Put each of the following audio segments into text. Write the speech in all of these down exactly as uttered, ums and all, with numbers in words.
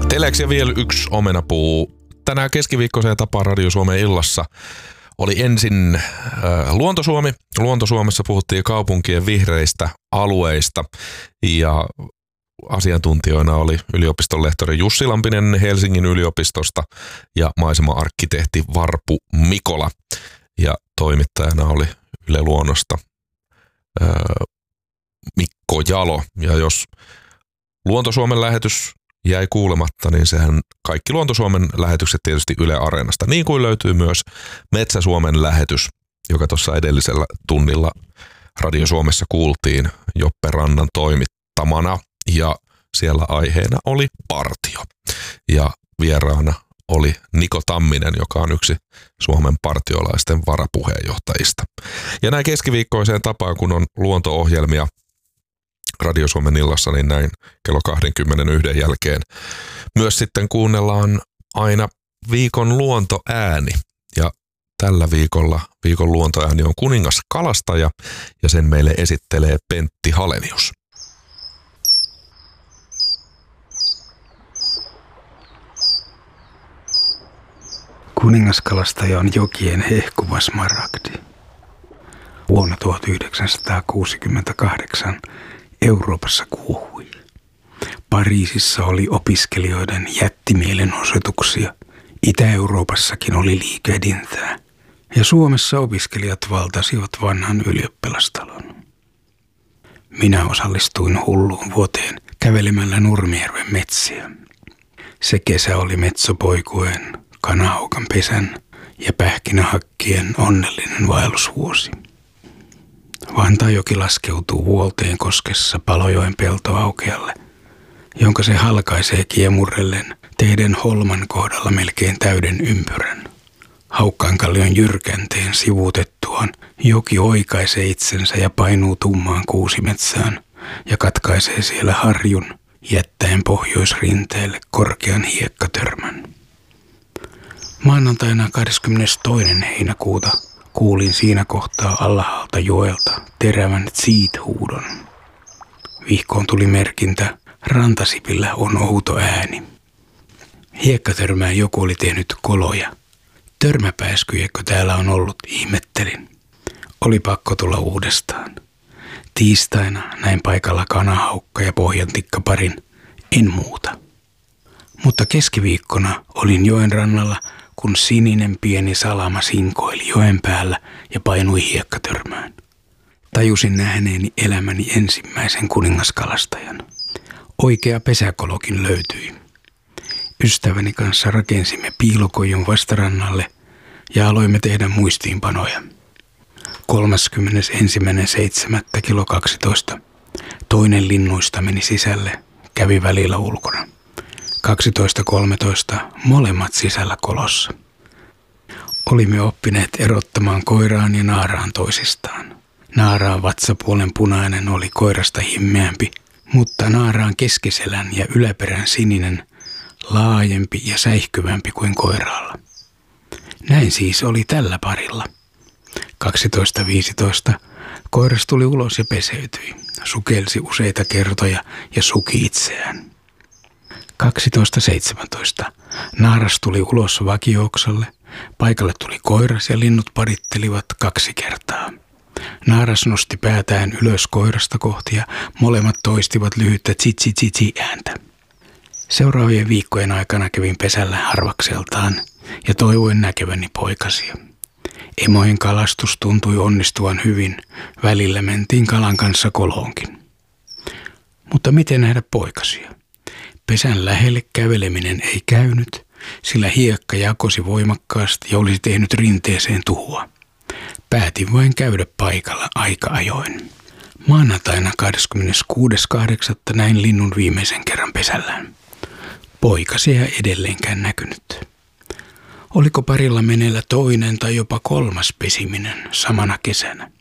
Telex ja vielä yksi omenapuu. Tänään keskiviikkoiseen tapaan Radio Suomen illassa oli ensin äh, Luontosuomi. Luontosuomessa puhuttiin kaupunkien vihreistä alueista ja asiantuntijoina oli yliopiston lehtori Jussi Lampinen Helsingin yliopistosta ja maisema-arkkitehti Varpu Mikola. Ja toimittajana oli Yle Luonnosta äh, Mikko Jalo. Ja jos Luontosuomen lähetys jäi kuulematta, niin sehän kaikki Luontosuomen lähetykset tietysti Yle Areenasta. Niin kuin löytyy myös Metsä-Suomen lähetys, joka tuossa edellisellä tunnilla Radio Suomessa kuultiin Joppe Rannan toimittamana. Ja siellä aiheena oli partio. Ja vieraana oli Niko Tamminen, joka on yksi Suomen partiolaisten varapuheenjohtajista. Ja näin keskiviikkoiseen tapaan, kun on luonto-ohjelmia Radio Suomen illassa, niin näin kello kaksikymmentäyksi jälkeen myös sitten kuunnellaan aina viikon luontoääni. Ja tällä viikolla viikon luontoääni on Kuningas Kalastaja ja sen meille esittelee Pentti Halenius. Kuningaskalastaja on jokien hehkuva smaragdi. Vuonna tuhatyhdeksänsataakuusikymmentäkahdeksan Euroopassa kuohui. Pariisissa oli opiskelijoiden jättimielenosoituksia. Itä-Euroopassakin oli liikehdintää. Ja Suomessa opiskelijat valtasivat vanhan ylioppilastalon. Minä osallistuin hulluun vuoteen kävelemällä Nurmijärven metsiä. Se kesä oli metsopoikuen, kanahaukan pesän ja pähkinähakkien onnellinen vaellusvuosi. Vantajoki laskeutuu Vuolteen koskessa Palojoen peltoaukealle, jonka se halkaisee kiemurrellen teiden Holman kohdalla melkein täyden ympyrän. Haukkaankallion jyrkänteen sivuutettuaan joki oikaisee itsensä ja painuu tummaan kuusimetsään ja katkaisee siellä harjun jättäen pohjoisrinteelle korkean hiekkatörmän. Maanantaina kahdeskymmenestoinen heinäkuuta kuulin siinä kohtaa alhaalta joelta terävän tsiit-huudon. Vihkoon tuli merkintä, rantasipillä on outo ääni. Hiekkatörmään joku oli tehnyt koloja. Törmäpääskyjäkö täällä on ollut, ihmettelin. Oli pakko tulla uudestaan. Tiistaina näin paikalla kanahaukka ja pohjantikkaparin, en muuta. Mutta keskiviikkona olin joen rannalla, kun sininen pieni salama sinkoili joen päällä ja painui hiekkatörmään. Tajusin nähneeni elämäni ensimmäisen kuningaskalastajan. Oikea pesäkolokin löytyi. Ystäväni kanssa rakensimme piilokojun vastarannalle ja aloimme tehdä muistiinpanoja. kolmaskymmenesensimmäinen seitsemättä kello kaksitoista. Toinen linnuista meni sisälle, kävi välillä ulkona. kaksitoista kolmetoista molemmat sisällä kolossa. Olimme oppineet erottamaan koiraan ja naaraan toisistaan. Naaraan vatsapuolen punainen oli koirasta himmeämpi, mutta naaraan keskiselän ja yläperän sininen laajempi ja säihkyvämpi kuin koiraalla. Näin siis oli tällä parilla. kaksitoista viisitoista koiras tuli ulos ja peseytyi, sukelsi useita kertoja ja suki itseään. kaksitoista seitsemäntoista naaras tuli ulos vakioksalle, paikalle tuli koiras ja linnut parittelivat kaksi kertaa. Naaras nosti päätään ylös koirasta kohti ja molemmat toistivat lyhyttä tsi-tsi-tsi ääntä. Seuraavien viikkojen aikana kävin pesällä harvakseltaan ja toivoin näkeväni poikasia. Emojen kalastus tuntui onnistuvan hyvin, välillä mentiin kalan kanssa koloonkin. Mutta miten nähdä poikasia? Pesän lähelle käveleminen ei käynyt, sillä hiekka jakosi voimakkaasti ja olisi tehnyt rinteeseen tuhoa. Päätin vain käydä paikalla aika ajoin. Maanantaina kahdeskymmeneskuudes kahdeksatta näin linnun viimeisen kerran pesällään. Poikasia ei edelleenkään näkynyt. Oliko parilla meneillä toinen tai jopa kolmas pesiminen samana kesänä?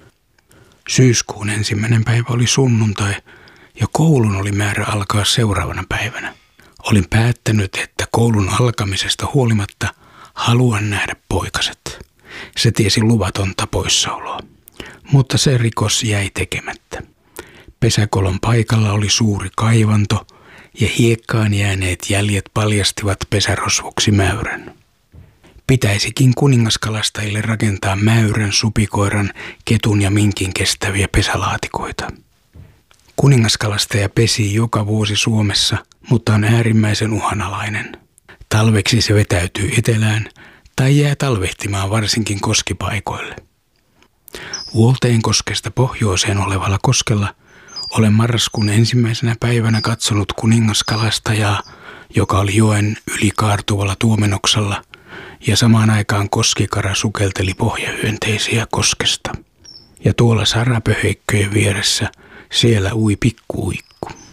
Syyskuun ensimmäinen päivä oli sunnuntai ja koulun oli määrä alkaa seuraavana päivänä. Olin päättänyt, että koulun alkamisesta huolimatta haluan nähdä poikaset. Se tiesi luvatonta poissaoloa, mutta se rikos jäi tekemättä. Pesäkolon paikalla oli suuri kaivanto ja hiekkaan jääneet jäljet paljastivat pesärosvoksi mäyrän. Pitäisikin kuningaskalastajille rakentaa mäyrän, supikoiran, ketun ja minkin kestäviä pesälaatikoita. Kuningaskalastaja pesi joka vuosi Suomessa, mutta on äärimmäisen uhanalainen. Talveksi se vetäytyy etelään tai jää talvehtimaan varsinkin koskipaikoille. Vuolteenkoskesta pohjoiseen olevalla koskella olen marraskuun ensimmäisenä päivänä katsonut kuningaskalastajaa, joka oli joen yli kaartuvalla tuomenoksalla, ja samaan aikaan koskikara sukelteli pohjahyönteisiä koskesta. Ja tuolla sarapöheikköjen vieressä siellä ui pikkuuikku.